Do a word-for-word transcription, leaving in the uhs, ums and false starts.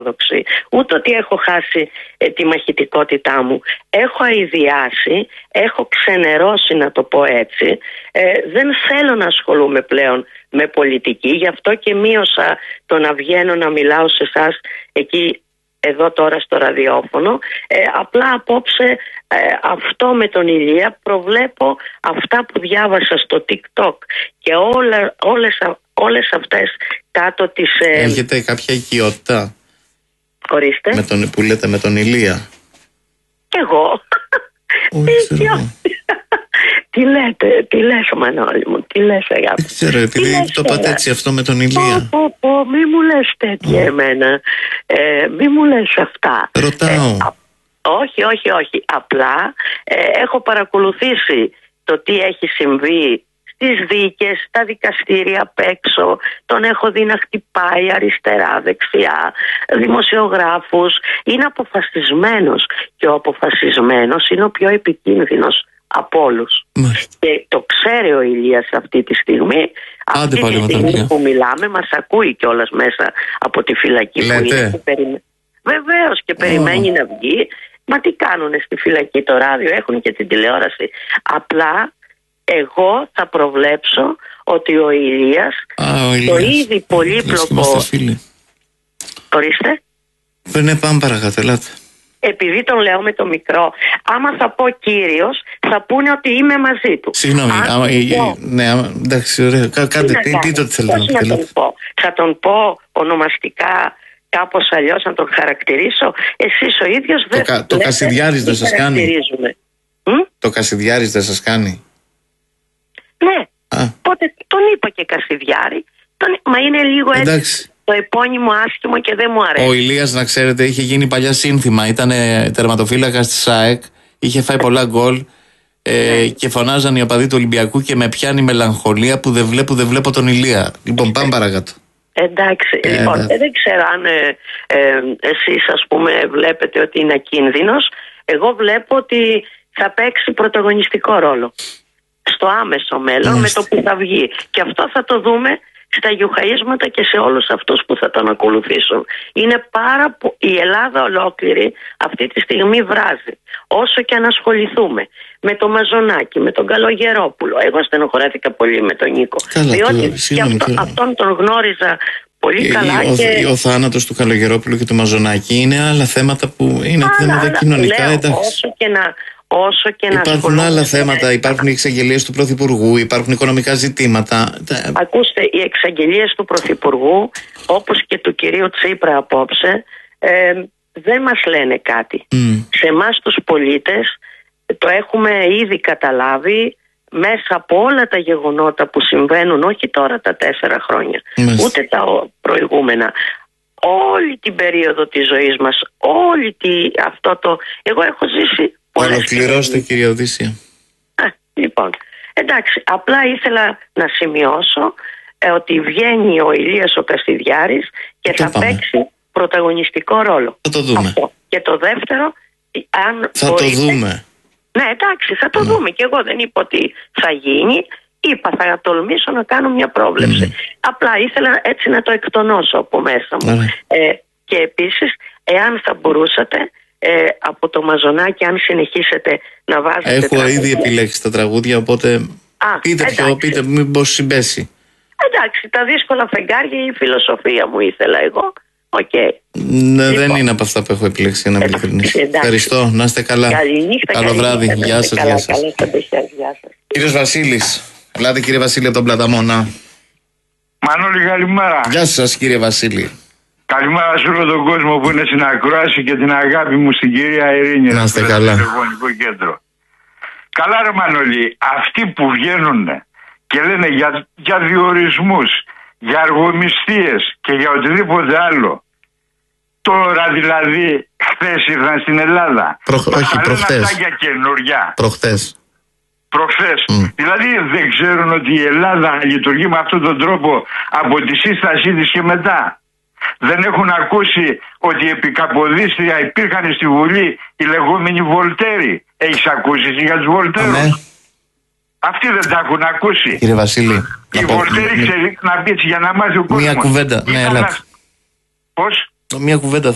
ούτε ότι έχω χάσει ε, τη μαχητικότητά μου. Έχω αηδιάσει, έχω ξενερώσει, να το πω έτσι. Ε, δεν θέλω να ασχολούμαι πλέον με πολιτική, γι' αυτό και μείωσα το να βγαίνω να μιλάω σε εσάς εκεί, εδώ τώρα στο ραδιόφωνο. Ε, απλά απόψε ε, αυτό με τον Ηλία προβλέπω αυτά που διάβασα στο TikTok και όλα, όλες, όλες αυτές κάτω της... Ε... Έχετε κάποια οικειότητα? Ορίστε. Με τον, που λέτε με τον Ηλία. Κι εγώ. Τι λέτε, τι λες Μανώλη μου, τι λες αγάπη? Δεν ξέρω, επειδή το είπατε έτσι αυτό με τον Ηλία. Πω, πω, πω, μη μου λες τέτοια εμένα, ε, μη μου λες αυτά. Ρωτάω. Ε, α, όχι, όχι, όχι, απλά ε, έχω παρακολουθήσει το τι έχει συμβεί στις δίκες, στα δικαστήρια απ' έξω, τον έχω δει να χτυπάει αριστερά, δεξιά, δημοσιογράφους. Είναι αποφασισμένος και ο αποφασισμένος είναι ο πιο επικίνδυνος από όλους. Και το ξέρει ο Ηλίας αυτή τη στιγμή. Άντε αυτή τη στιγμή που μιλάμε μας ακούει κιόλας μέσα από τη φυλακή. Λέτε. Που είναι και περιμέ... Βεβαίως και περιμένει oh. να βγει. Μα τι κάνουνε στη φυλακή, το ράδιο, έχουν και την τηλεόραση. Απλά εγώ θα προβλέψω ότι ο Ηλίας, Α, ο Ηλίας. το ήδη πολύπλοκο... Ορίστε. Δεν πάμε παρακάτω, ελάτε. Επειδή τον λέω με το μικρό, άμα θα πω κύριος, θα πούνε ότι είμαι μαζί του. Συγγνώμη, άμα, πω, ναι, άμα, εντάξει, ωραία, κάντε, τι, τι το θέλετε να πείτε. Τον πω. Θα τον πω ονομαστικά κάπως αλλιώς, να τον χαρακτηρίσω. Εσείς ο ίδιος δεν... Το, το Κασιδιάρης δεν σας κάνει? Το Κασιδιάρης δεν σας κάνει? Ναι, Α. Πότε τον είπα και Κασιδιάρη, τον... μα είναι λίγο εντάξει. Έτσι. Το επώνυμο άσχημο και δεν μου αρέσει. Ο Ηλίας, να ξέρετε, είχε γίνει παλιά σύνθημα. Ήταν τερματοφύλακας της ΑΕΚ, είχε φάει πολλά γκολ ε, και φωνάζαν οι οπαδοί του Ολυμπιακού και με πιάνει μελαγχολία που δεν βλέπω, δεν βλέπω τον Ηλία. Λοιπόν, πάμε παρακάτω. Εντάξει, ε, λοιπόν, ε, δεν ξέρω αν ε, ε, εσείς ας πούμε βλέπετε ότι είναι ακίνδυνος. Εγώ βλέπω ότι θα παίξει πρωταγωνιστικό ρόλο στο άμεσο μέλλον με το που θα βγει. Και αυτό θα το δούμε στα γιουχαΐσματα και σε όλους αυτούς που θα τον ακολουθήσουν. Είναι πάρα πο... Η Ελλάδα ολόκληρη αυτή τη στιγμή βράζει. Όσο και αν ασχοληθούμε με το Μαζονάκι, με τον Καλογερόπουλο. Εγώ στενοχωρέθηκα πολύ με τον Νίκο. Καλά, διότι το, συγγνώμη, αυτό, αυτόν τον γνώριζα πολύ ε, καλά. Ο, και... ο θάνατος του Καλογερόπουλου και του Μαζονάκι είναι άλλα θέματα που είναι άλλα, θέματα άλλα, κοινωνικά. Λέω, εντάξει. όσο και να... Όσο και υπάρχουν να άλλα θέματα, υπάρχουν οι εξαγγελίες του Πρωθυπουργού, υπάρχουν οικονομικά ζητήματα. Ακούστε, οι εξαγγελίες του Πρωθυπουργού, όπως και του κυρίου Τσίπρα απόψε, ε, δεν μας λένε κάτι. Mm. Σε εμάς τους πολίτες το έχουμε ήδη καταλάβει μέσα από όλα τα γεγονότα που συμβαίνουν, όχι τώρα τα τέσσερα χρόνια, mm. ούτε τα προηγούμενα. Όλη την περίοδο της ζωής μας, όλη τη, αυτό το... Εγώ έχω ζήσει... Ολοκληρώστε, κυρία Οδύσσια. Α, λοιπόν, εντάξει, απλά ήθελα να σημειώσω ε, ότι βγαίνει ο Ηλίας ο Κασιδιάρης και θα πάμε. παίξει πρωταγωνιστικό ρόλο. Θα το δούμε. Αυτό. Και το δεύτερο, αν θα μπορείτε... το δούμε. Ναι, εντάξει, θα το mm. δούμε. Και εγώ δεν είπα ότι θα γίνει. Είπα, θα τολμήσω να κάνω μια πρόβλεψη. Mm. Απλά ήθελα έτσι να το εκτονώσω από μέσα μου. Mm. Ε, και επίσης, εάν θα μπορούσατε... Ε, από το Μαζονάκι, αν συνεχίσετε να βάζετε. Έχω τραγούδια. ήδη επιλέξει τα τραγούδια, οπότε Α, πείτε εντάξει. ποιο, πείτε μήπως συμπέσει. Εντάξει, τα δύσκολα φεγγάρια, η φιλοσοφία μου ήθελα εγώ. Okay. Ναι, λοιπόν. Δεν είναι από αυτά που έχω επιλέξει, να είμαι ειλικρινής. Ευχαριστώ, να είστε καλά. Καληνύχτα, καλό καλή βράδυ, νύχτα, γεια σας, καλά, γεια σας. Γεια σας. Κύριος Βασίλης, ελάτε κύριε Βασίλη από τον Πλαταμόνα. Μανώλη, καλημέρα. Γεια σας κύριε Βασίλη. Καλημέρα σε όλο τον κόσμο που είναι στην ακρόαση και την αγάπη μου στην κυρία Ειρήνη. Να είστε καλά. Στο τηλεφωνικό κέντρο. Καλά ρε Μανώλη, αυτοί που βγαίνουν και λένε για, για διορισμούς, για αργομισθίες και για οτιδήποτε άλλο. Τώρα δηλαδή χθες ήρθαν στην Ελλάδα. Προ, όχι, προχθές. Αυτά για καινούρια. Προχθές. Προχθές. Mm. Δηλαδή δεν ξέρουν ότι η Ελλάδα λειτουργεί με αυτόν τον τρόπο από τη σύστασή της και μετά. Δεν έχουν ακούσει ότι επί Καποδίστρια υπήρχαν στη Βουλή οι λεγόμενοι Βολτέροι. Έχεις ακούσει για τους Βολτέρους? Ναι. Αυτοί δεν τα έχουν ακούσει. Κύριε Βασίλη. Οι Βολτέροι, ξέρει να πει έτσι για να μάθει ο κόσμος. Μία κουβέντα. Ναι, ελάτε. Πώς? Μία κουβέντα.